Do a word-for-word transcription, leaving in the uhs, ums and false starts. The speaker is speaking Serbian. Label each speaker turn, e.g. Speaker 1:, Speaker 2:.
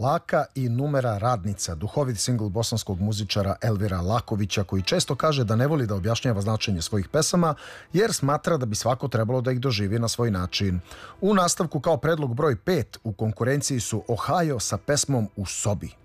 Speaker 1: Laka i numera Radnica, duhovit singl bosanskog muzičara Elvira Lakovića, koji često kaže da ne voli da objašnjava značenje svojih pesama, jer smatra da bi svako trebalo da ih doživi na svoj način. U nastavku kao predlog broj pet u konkurenciji su Ohio sa pesmom U sobi.